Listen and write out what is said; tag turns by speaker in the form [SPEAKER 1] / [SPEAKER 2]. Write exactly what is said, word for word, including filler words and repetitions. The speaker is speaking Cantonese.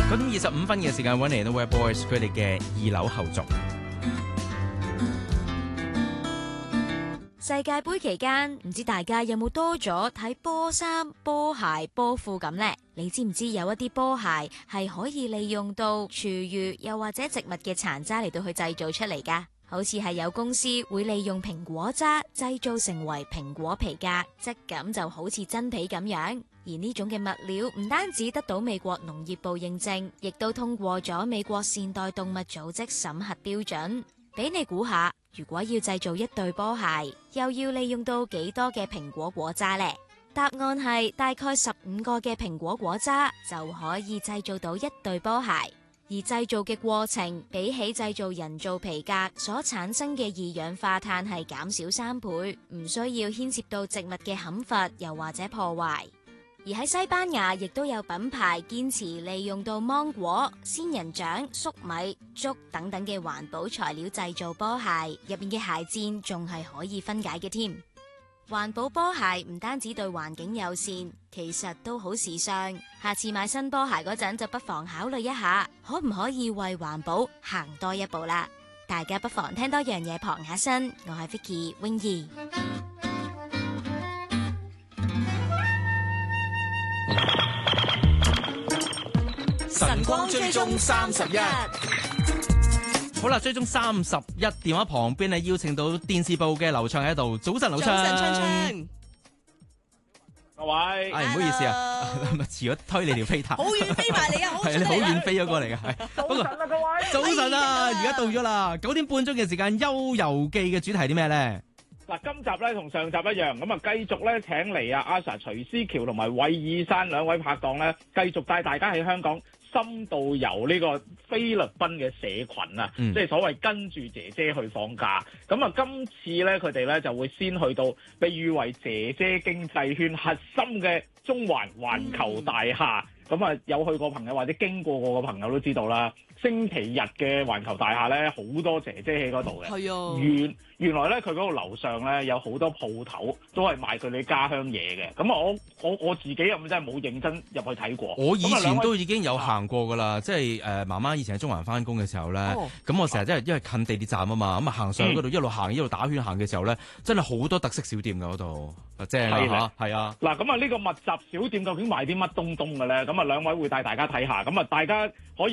[SPEAKER 1] 九點二十五分嘅時間揾嚟到 Web Boys 佢哋嘅二樓後續。
[SPEAKER 2] 世界盃期間，唔知大家有冇多咗睇波衫、波鞋、波褲咁呢？你知唔知有一啲波鞋係可以利用到廚餘又或者植物嘅殘渣嚟到去製造出嚟㗎？好似係有公司會利用蘋果渣製造成為蘋果皮革，質感就好似真皮咁樣。而呢種嘅物料唔單止得到美國農業部認證，亦都通過咗美國善待動物組織審核標準。俾你估下，如果要製造一對波鞋，又要利用到幾多嘅蘋果果渣呢？答案係大概十五個嘅蘋果果渣就可以製造到一對波鞋。而製造嘅過程比起製造人造皮革所產生嘅二氧化碳係減少三倍，唔需要牽涉到植物嘅砍伐又或者破壞。而喺西班牙亦都有品牌堅持利用到芒果、仙人掌、粟米、竹等等嘅環保材料製造波鞋，入面嘅鞋墊仲係可以分解嘅添。環保波鞋唔單止對環境友善，其實都好時尚。下次買新波鞋嗰陣就不妨考慮一下，可唔可以為環保行多一步啦？大家不妨聽多樣嘢傍下身。我係 Vicky Wing Yi。
[SPEAKER 3] 晨光追蹤三十一，
[SPEAKER 1] 好啦，追蹤三十一，電話旁邊係邀請到電視部嘅劉暢喺度。早晨，劉暢。
[SPEAKER 3] 早晨，昌昌。
[SPEAKER 4] 各位，
[SPEAKER 1] 哎，唔好意思啊，咪遲咗推你條飛塔。
[SPEAKER 3] 好遠飛埋嚟啊！好
[SPEAKER 1] 係你好遠飛咗過嚟嘅，係。
[SPEAKER 4] 早晨啊，各位。
[SPEAKER 1] 早晨啊，而家到咗啦，九點半鐘嘅時間，《悠遊記》嘅主題係啲咩咧？
[SPEAKER 4] 嗱，今集咧同上集一樣，咁啊繼續咧請嚟啊阿 Sa 徐思喬同埋韋爾山兩位拍檔咧，繼續帶大家喺香港深度遊呢個菲律賓嘅社群啊，
[SPEAKER 1] 嗯、
[SPEAKER 4] 即係所謂跟住姐姐去放假。咁啊，今次咧佢哋咧就會先去到被譽為姐姐經濟圈核心嘅中環環球大廈。咁啊、嗯，有去過朋友或者經過過嘅朋友都知道啦。星期日嘅環球大廈咧，好多姐姐喺嗰度嘅。
[SPEAKER 3] 係啊，
[SPEAKER 4] 原原來咧，佢嗰度樓上咧有好多鋪頭，都係賣佢哋家鄉嘢嘅。咁啊，我我我自己又真係冇認真入去睇過。
[SPEAKER 1] 我以前都已經有行過㗎啦，即係誒媽媽以前喺中環翻工嘅時候咧，咁、哦、我成日即係因為近地鐵站啊嘛，咁啊行上嗰度、嗯、一路行一路打圈行嘅時候咧，真係好多特色小店㗎嗰度，正啊嚇，係啊。嗱，
[SPEAKER 4] 咁啊呢個密集小店究竟賣啲乜東東嘅咧？咁啊兩位會帶大家睇下，咁啊大家可以。